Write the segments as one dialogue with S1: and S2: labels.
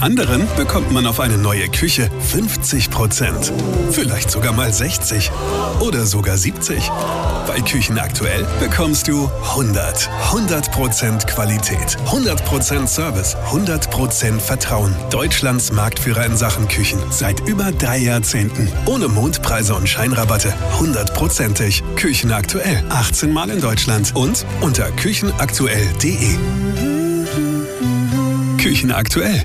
S1: Bei anderen bekommt man auf eine neue Küche 50%. Vielleicht sogar mal 60 oder sogar 70. Bei Küchen aktuell bekommst du 100% Qualität, 100% Service, 100% Vertrauen. Deutschlands Marktführer in Sachen Küchen seit über 3 Jahrzehnten. Ohne Mondpreise und Scheinrabatte, 100%ig. Küchen aktuell, 18 Mal in Deutschland und unter küchenaktuell.de. Küchen aktuell.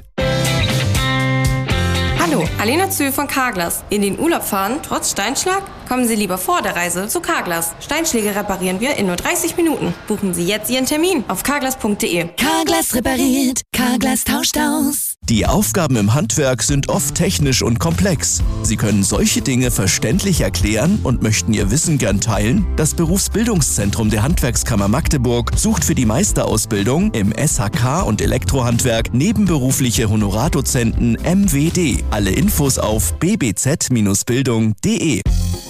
S2: Hallo, Alena Zühl von Carglass. In den Urlaub fahren, trotz Steinschlag? Kommen Sie lieber vor der Reise zu Carglass. Steinschläge reparieren wir in nur 30 Minuten. Buchen Sie jetzt Ihren Termin auf carglass.de.
S3: Carglass repariert, Carglass tauscht aus.
S4: Die Aufgaben im Handwerk sind oft technisch und komplex. Sie können solche Dinge verständlich erklären und möchten Ihr Wissen gern teilen? Das Berufsbildungszentrum der Handwerkskammer Magdeburg sucht für die Meisterausbildung im SHK und Elektrohandwerk nebenberufliche Honorardozenten MWD. Alle Infos auf bbz-bildung.de.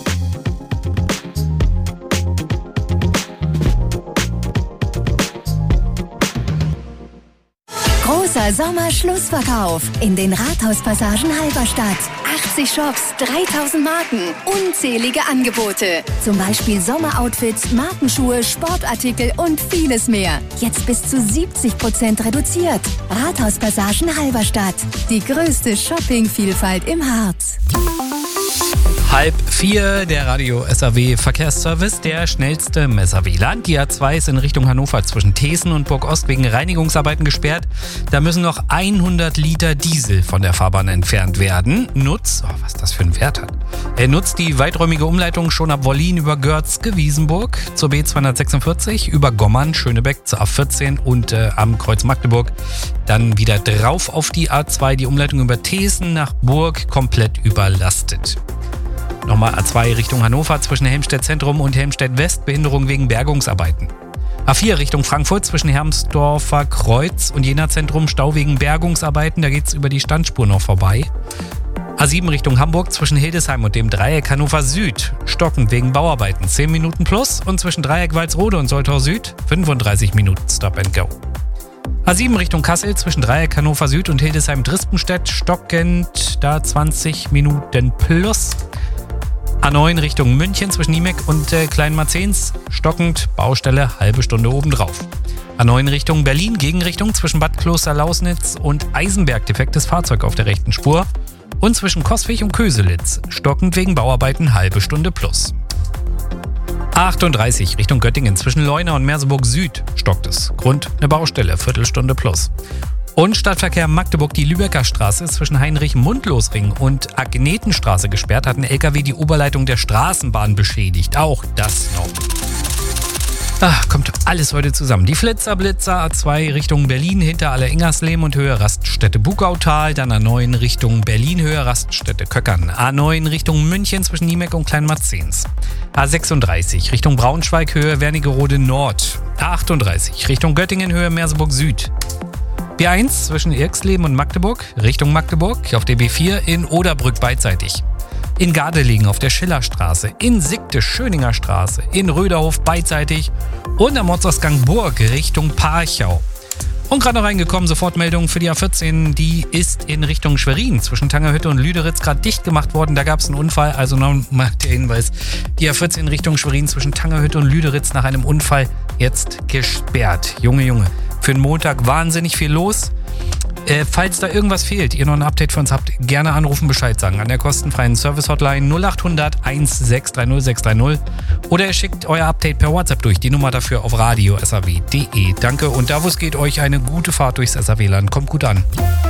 S3: Großer Sommerschlussverkauf in den Rathauspassagen Halberstadt. 80 Shops, 3000 Marken, unzählige Angebote. Zum Beispiel Sommeroutfits, Markenschuhe, Sportartikel und vieles mehr. Jetzt bis zu 70% reduziert. Rathauspassagen Halberstadt. Die größte Shoppingvielfalt im Harz.
S5: 3:30, der Radio SAW Verkehrsservice, der schnellste im SAW-Land. Die A2 ist in Richtung Hannover zwischen Thesen und Burgost wegen Reinigungsarbeiten gesperrt. Da müssen noch 100 Liter Diesel von der Fahrbahn entfernt werden. Was das für einen Wert hat. Nutzt die weiträumige Umleitung schon ab Wollin über Görzke-Wiesenburg zur B246, über Gommern, Schönebeck zur A14 und am Kreuz Magdeburg. Dann wieder drauf auf die A2, die Umleitung über Thesen nach Burg komplett überlastet. Nochmal A2 Richtung Hannover zwischen Helmstedt Zentrum und Helmstedt West, Behinderung wegen Bergungsarbeiten. A4 Richtung Frankfurt zwischen Hermsdorfer Kreuz und Jena Zentrum, Stau wegen Bergungsarbeiten, da geht's über die Standspur noch vorbei. A7 Richtung Hamburg zwischen Hildesheim und dem Dreieck Hannover Süd, stockend wegen Bauarbeiten, 10 Minuten plus, und zwischen Dreieck Walsrode und Soltau Süd 35 Minuten Stop and Go. A7 Richtung Kassel zwischen Dreieck Hannover Süd und Hildesheim-Drispenstedt, stockend, da 20 Minuten plus. A9 Richtung München zwischen Niemek und Kleinmarzens, stockend, Baustelle, halbe Stunde obendrauf. A9 Richtung Berlin, Gegenrichtung zwischen Bad Kloster-Lausnitz und Eisenberg, defektes Fahrzeug auf der rechten Spur. Und zwischen Coswig und Köselitz, stockend wegen Bauarbeiten, halbe Stunde plus. A38 Richtung Göttingen zwischen Leuna und Merseburg Süd, stockt es. Grund, eine Baustelle, Viertelstunde plus. Und Stadtverkehr Magdeburg, die Lübecker Straße zwischen Heinrich-Mundlos-Ring und Agnetenstraße gesperrt, hat ein LKW die Oberleitung der Straßenbahn beschädigt. Auch das noch. Kommt alles heute zusammen. Die Flitzer-Blitzer, A2 Richtung Berlin, hinter Alle-Ingerslehm und Höhe Raststätte Bugautal. Dann A9 Richtung Berlin, Höhe Raststätte Köckern. A9 Richtung München zwischen Niemek und Kleinmarzens. A36 Richtung Braunschweig, Höhe Wernigerode Nord. A38 Richtung Göttingen, Höhe Merseburg Süd. B1 zwischen Irxleben und Magdeburg, Richtung Magdeburg, auf der B4 in Oderbrück beidseitig. In Gardelegen auf der Schillerstraße, in Sigte Schöninger Straße, in Röderhof beidseitig und am Ortsausgang Burg Richtung Parchau. Und gerade noch reingekommen, Sofortmeldung für die A14, die ist in Richtung Schwerin zwischen Tangerhütte und Lüderitz gerade dicht gemacht worden. Da gab es einen Unfall, also nochmal der Hinweis, die A14 in Richtung Schwerin zwischen Tangerhütte und Lüderitz nach einem Unfall jetzt gesperrt. Junge, für den Montag wahnsinnig viel los. Falls da irgendwas fehlt, ihr noch ein Update für uns habt, gerne anrufen, Bescheid sagen. An der kostenfreien Service-Hotline 0800 1630 630 oder ihr schickt euer Update per WhatsApp durch. Die Nummer dafür auf radio.saw.de. Danke und da, wo es geht, euch eine gute Fahrt durchs SAW-Land. Kommt gut an.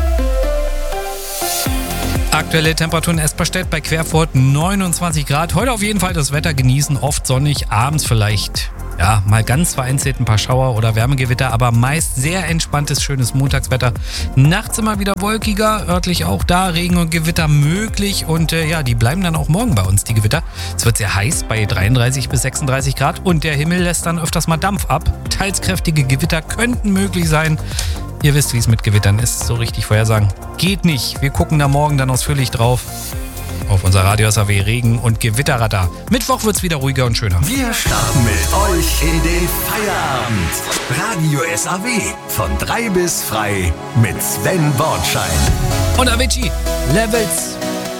S5: Aktuelle Temperaturen in Esperstedt bei Querfurt 29 Grad. Heute auf jeden Fall das Wetter genießen, oft sonnig, abends vielleicht mal ganz vereinzelt ein paar Schauer oder Wärmegewitter, aber meist sehr entspanntes, schönes Montagswetter. Nachts immer wieder wolkiger, örtlich auch da Regen und Gewitter möglich und die bleiben dann auch morgen bei uns, die Gewitter. Es wird sehr heiß bei 33 bis 36 Grad und der Himmel lässt dann öfters mal Dampf ab. Teils kräftige Gewitter könnten möglich sein. Ihr wisst, wie es mit Gewittern ist, so richtig vorhersagen geht nicht. Wir gucken da morgen dann ausführlich drauf. auf unser Radio SAW Regen- und Gewitterradar. Mittwoch wird's wieder ruhiger und schöner.
S6: Wir starten mit euch in den Feierabend. Radio SAW von 3 bis frei mit Sven Bornschein.
S5: Und Avicii, Levels.